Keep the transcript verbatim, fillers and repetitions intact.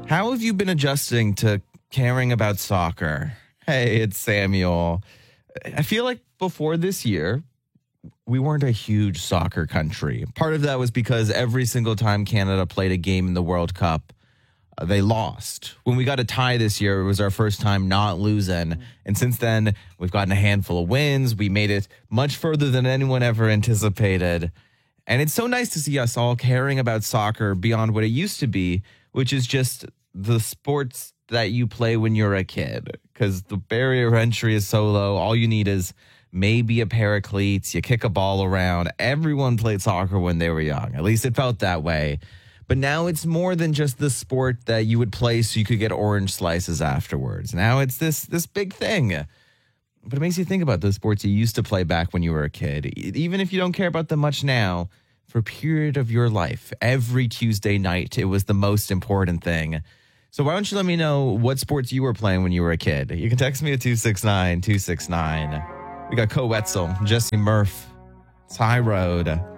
How have you been adjusting to caring about soccer? Hey, it's Samuel. I feel like before this year, we weren't a huge soccer country. Part of that was because every single time Canada played a game in the World Cup, uh, they lost. When we got a tie this year, it was our first time not losing. And since then, we've gotten a handful of wins. We made it much further than anyone ever anticipated. And it's so nice to see us all caring about soccer beyond what it used to be, which is just the sports that you play when you're a kid. Because the barrier of entry is so low. All you need is maybe a pair of cleats. You kick a ball around. Everyone played soccer when they were young. At least it felt that way. But now it's more than just the sport that you would play so you could get orange slices afterwards. Now it's this this big thing. But it makes you think about those sports you used to play back when you were a kid. Even if you don't care about them much now, for a period of your life, every Tuesday night, it was the most important thing. So why don't you let me know what sports you were playing when you were a kid? You can text me at two six nine, two six nine. We got Co Wetzel, Jesse Murph, Ty Road.